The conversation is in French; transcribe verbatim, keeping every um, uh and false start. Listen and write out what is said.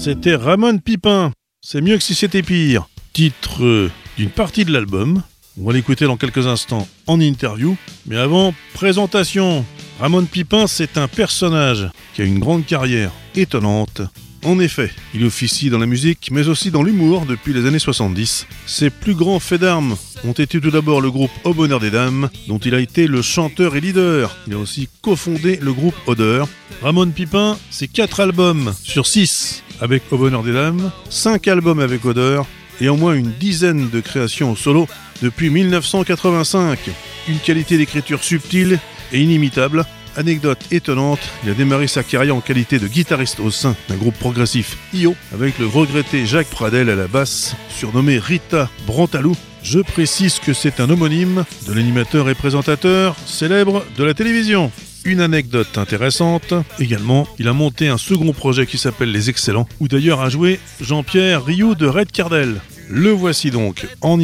c'était Ramon Pipin. C'est mieux que si c'était pire. Titre euh, d'une partie de l'album. On va l'écouter dans quelques instants en interview. Mais avant, présentation. Ramon Pipin, c'est un personnage qui a une grande carrière étonnante. En effet, il officie dans la musique, mais aussi dans l'humour depuis les années soixante-dix. Ses plus grands faits d'armes ont été tout d'abord le groupe Au Bonheur des Dames, dont il a été le chanteur et leader. Il a aussi cofondé le groupe Odeur. Ramon Pipin, c'est quatre albums sur six avec Au Bonheur des Dames, cinq albums avec Odeur, et au moins une dizaine de créations au solo depuis dix-neuf cent quatre-vingt-cinq. Une qualité d'écriture subtile et inimitable. Anecdote étonnante, il a démarré sa carrière en qualité de guitariste au sein d'un groupe progressif I O avec le regretté Jacques Pradel à la basse, surnommé Rita Brantalou. Je précise que c'est un homonyme de l'animateur et présentateur célèbre de la télévision. Une anecdote intéressante, également, il a monté un second projet qui s'appelle Les Excellents, où d'ailleurs a joué Jean-Pierre Rioux de Red Cardel. Le voici donc en